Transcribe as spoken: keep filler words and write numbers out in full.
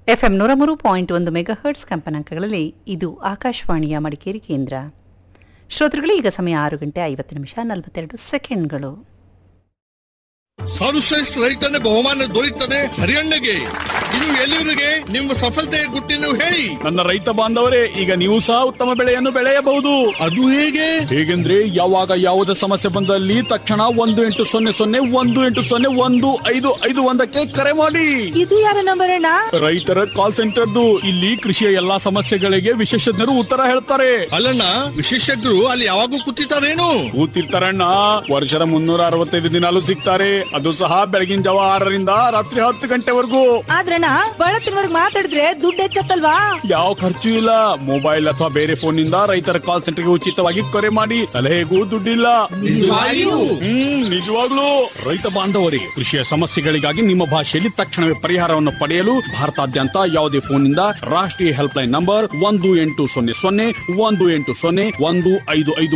FM ನೂರ ಮೂರು point ಒಂದು ಮೆಗಾಹರ್ಟ್ಸ್ ಕಂಪನಾಂಕಗಳಲ್ಲಿ ಇದು ಆಕಾಶವಾಣಿಯ ಮಡಿಕೇರಿ ಕೇಂದ್ರ. ಶ್ರೋತೃಗಳೇ, ಈಗ ಸಮಯ ಆರು ಗಂಟೆ ಐವತ್ತು ನಿಮಿಷ ನಲವತ್ತೆರಡು ಸೆಕೆಂಡ್ಗಳು. ಸರ್ವಶ್ರೇಷ್ಠ ರೈತನ ಬಹುಮಾನ ದೊರೆಯುತ್ತದೆ ಹರಿಯಣ್ಣಗೆ. ಇದು ಎಲ್ಲಿವರೆಗೆ ನಿಮ್ಮ ಸಫಲತೆಯ ಗುಟ್ಟಿನ ಹೇಳಿ. ನನ್ನ ರೈತ ಬಾಂಧವರೇ, ಈಗ ನೀವು ಸಹ ಉತ್ತಮ ಬೆಳೆಯನ್ನು ಬೆಳೆಯಬಹುದು. ಅದು ಹೇಗೆ? ಹೇಗೆಂದ್ರೆ ಯಾವಾಗ ಯಾವುದೇ ಸಮಸ್ಯೆ ಬಂದಲ್ಲಿ ತಕ್ಷಣ ಒಂದು ಎಂಟು ಸೊನ್ನೆ ಸೊನ್ನೆ ಒಂದು ಎಂಟು ಸೊನ್ನೆ ಒಂದು ಐದು ಐದು ಒಂದಕ್ಕೆ ಕರೆ ಮಾಡಿ. ಇದು ಯಾರ ನಂಬರ್ ಅಣ್ಣ? ರೈತರ ಕಾಲ್ ಸೆಂಟರ್ದು. ಇಲ್ಲಿ ಕೃಷಿಯ ಎಲ್ಲಾ ಸಮಸ್ಯೆಗಳಿಗೆ ವಿಶೇಷಜ್ಞರು ಉತ್ತರ ಹೇಳ್ತಾರೆ. ಅಲ್ಲಣ್ಣ, ವಿಶೇಷಜ್ಞರು ಅಲ್ಲಿ ಯಾವಾಗೂ ಕೂತಿರ್ತಾರೇನು? ಕೂತಿರ್ತಾರಣ್ಣ. ವರ್ಷದ ಮುನ್ನೂರ ಅರವತ್ತೈದು ದಿನಾಲು ಸಿಗ್ತಾರೆ. ಅದು ಸಹ ಬೆಳಗಿನ ಜಾವ ಆರರಿಂದ ರಾತ್ರಿ ಹತ್ತು ಗಂಟೆವರೆಗೂ. ಆದ್ರಣ್ಣ, ಬಳತ್ತಿನವರೆಗೆ ಮಾತಾಡಿದ್ರೆ ದುಡ್ಡು ಹೆಚ್ಚತ್ತಲ್ವಾ? ಯಾವ ಖರ್ಚು ಇಲ್ಲ. ಮೊಬೈಲ್ ಅಥವಾ ಬೇರೆ ಫೋನ್ ನಿಂದ ರೈತರ ಕಾಲ್ ಸೆಂಟರ್ಗೆ ಉಚಿತವಾಗಿ ಕರೆ ಮಾಡಿ. ಸಲಹೆಗೂ ದುಡ್ಡಿಲ್ಲ. ಹ್ಮ್ ನಿಜವಾಗ್ಲೂ. ರೈತ ಬಾಂಧವರೇ, ಕೃಷಿಯ ಸಮಸ್ಯೆಗಳಿಗಾಗಿ ನಿಮ್ಮ ಭಾಷೆಯಲ್ಲಿ ತಕ್ಷಣವೇ ಪರಿಹಾರವನ್ನು ಪಡೆಯಲು ಭಾರತಾದ್ಯಂತ ಯಾವುದೇ ಫೋನ್ ನಿಂದ ರಾಷ್ಟ್ರೀಯ ಹೆಲ್ಪ್ ಲೈನ್ ನಂಬರ್ ಒಂದು ಎಂಟು ಸೊನ್ನೆ ಸೊನ್ನೆ ಒಂದು ಎಂಟು ಸೊನ್ನೆ ಒಂದು ಐದು ಐದು